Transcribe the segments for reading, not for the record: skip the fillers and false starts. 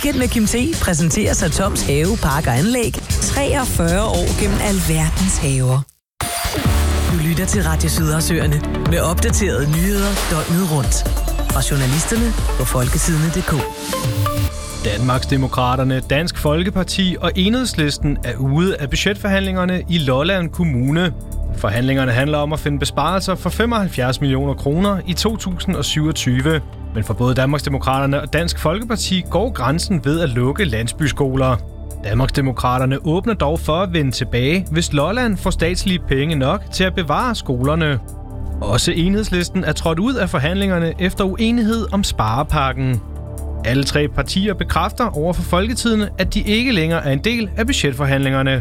Weekend med Kim T præsenterer sig Toms Have, Park og Anlæg 43 år gennem alverdens haver. Du lytter til Radio Sydersøerne med opdaterede nyheder døgnet rundt. Fra journalisterne på folketidene.dk. Danmarksdemokraterne, Dansk Folkeparti og Enhedslisten er ude af budgetforhandlingerne i Lolland Kommune. Forhandlingerne handler om at finde besparelser for 75 millioner kroner i 2027. Men for både Danmarksdemokraterne og Dansk Folkeparti går grænsen ved at lukke landsbyskoler. Danmarksdemokraterne åbner dog for at vende tilbage, hvis Lolland får statslige penge nok til at bevare skolerne. Også Enhedslisten er trådt ud af forhandlingerne efter uenighed om sparepakken. Alle tre partier bekræfter over for Folketidene, at de ikke længere er en del af budgetforhandlingerne.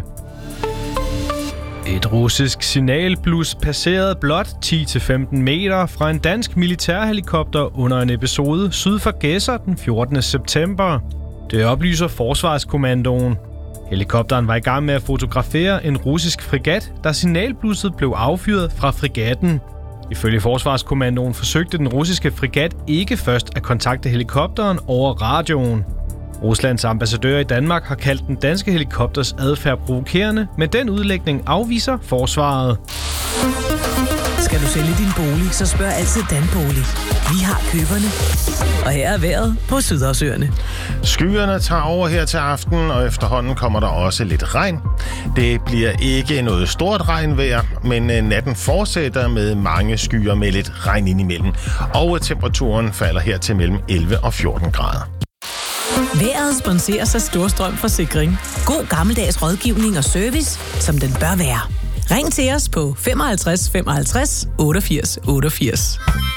Et russisk signalblus passerede blot 10-15 meter fra en dansk militærhelikopter under en episode syd for Gedser den 14. september. Det oplyser Forsvarskommandoen. Helikopteren var i gang med at fotografere en russisk fregat, da signalblusset blev affyret fra fregatten. Ifølge Forsvarskommandoen forsøgte den russiske fregat ikke først at kontakte helikopteren over radioen. Ruslands ambassadør i Danmark har kaldt den danske helikopters adfærd provokerende, men den udlægning afviser forsvaret. Skal du sælge din bolig, så spørg altid Danbolig. Vi har køberne. Og her er vejret på Sydersøerne. Skyerne tager over her til aften, og efterhånden kommer der også lidt regn. Det bliver ikke noget stort regnvejr, men natten fortsætter med mange skyer med lidt regn indimellem. Og temperaturen falder her til mellem 11 og 14 grader. Vejret sponseres af Storstrøm Forsikring. God gammeldags rådgivning og service, som den bør være. Ring til os på 55 55 88 88.